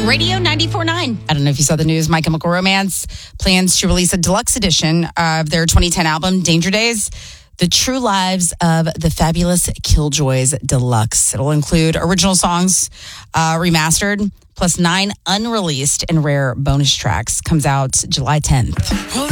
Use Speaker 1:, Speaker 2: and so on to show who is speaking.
Speaker 1: Radio 94.9.
Speaker 2: I don't know if you saw the news. My Chemical Romance plans to release a deluxe edition of their 2010 album, Danger Days, The True Lives of the Fabulous Killjoys Deluxe. It'll include original songs remastered, plus 9 unreleased and rare bonus tracks. Comes out July 10th.